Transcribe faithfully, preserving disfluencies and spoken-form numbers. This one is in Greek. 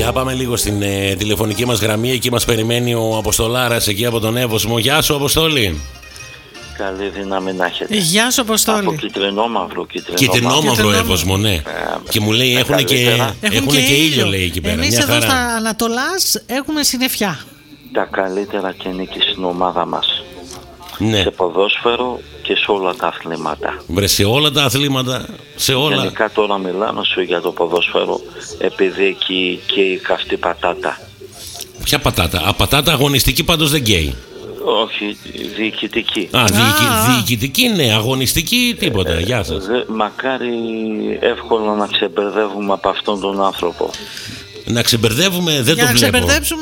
Για πάμε λίγο στην ε, τηλεφωνική μας γραμμή. Εκεί μας περιμένει ο Αποστολάρας εκεί από τον Εύωσμο. Γεια σου, Αποστόλη. Καλή δύναμη να έχετε. Γεια σου, Αποστόλη. Από κυτρινόμαυρο, Κυτρινόμαυρο Εύωσμο, ναι. Ε, και μου λέει έχουν και, έχουν και, και ήλιο, λέει εκεί πέρα. Εμείς εδώ στα Ανατολάς έχουμε συννεφιά. Τα καλύτερα και νίκη στην ομάδα μας. Ναι. Σε ποδόσφαιρο και σε όλα τα αθλήματα. Βρε, σε όλα τα αθλήματα, σε όλα. Γενικά τώρα μιλάμε σου για το ποδόσφαιρο, επειδή εκεί καίει η καυτή πατάτα. Ποια πατάτα? Α, πατάτα αγωνιστική πάντως δεν καίει. Όχι, διοικητική. Α, διοικη, διοικητική, ναι, αγωνιστική, τίποτα. Ε, Γεια σας. Δε, μακάρι εύκολα να ξεμπερδεύουμε από αυτόν τον άνθρωπο. Να ξεμπερδεύουμε, δεν για το να βλέπω.